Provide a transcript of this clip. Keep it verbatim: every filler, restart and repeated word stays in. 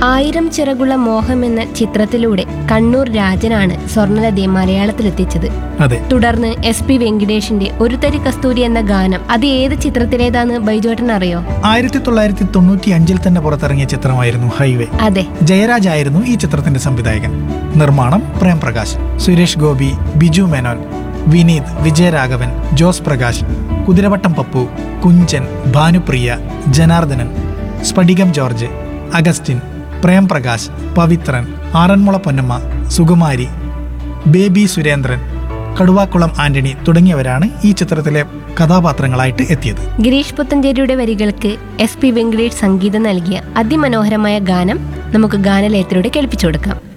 ആയിരം ചിറകുള്ള മോഹം എന്ന ചിത്രത്തിലൂടെ കണ്ണൂർ രാജനാണ് സ്വർണ്ണലതയെ മലയാളത്തിലെത്തിച്ചത്. അതെ. തുടർന്ന് എസ് പി വെങ്കിടേഷിന്റെ ഒരു തരി കസ്തൂരി എന്ന ഗാനം അത് ഏത് ചിത്രത്തിലേതാന്ന് ബൈജുവേട്ടൻ അറിയോ? ആയിരത്തി തൊള്ളായിരത്തി തൊണ്ണൂറ്റി അഞ്ചിൽ തന്നെ പുറത്തിറങ്ങിയ ചിത്രമായിരുന്നു ഹൈവേ. അതെ. ജയരാജ് ആയിരുന്നു ഈ ചിത്രത്തിന്റെ സംവിധായകൻ. നിർമ്മാണം പ്രേം പ്രകാശ്, സുരേഷ് ഗോപി, ബിജു മേനോൻ, വിനീത്, വിജയരാഘവൻ, ജോസ് പ്രകാശ്, കുതിരവട്ടം പപ്പു, കുഞ്ചൻ, ഭാനുപ്രിയ, ജനാർദ്ദനൻ, സ്ഫടികം George, Augustine, Prem Prakash, Pavithran, Aranmula Ponnamma, Sukumari, baby Surendran, Kaduvakulam Antony തുടങ്ങിയവരാണ് ഈ ചിത്രത്തിലെ കഥാപാത്രങ്ങളായിട്ട് എത്തിയത്. ഗിരീഷ് പുത്തഞ്ചേരിയുടെ വരികൾക്ക് എസ് പി വെങ്കടേഷ് സംഗീതം നൽകിയ അതിമനോഹരമായ ഗാനം നമുക്ക് ഗാനലയത്തിലൂടെ കേൾപ്പിച്ചു കൊടുക്കാം.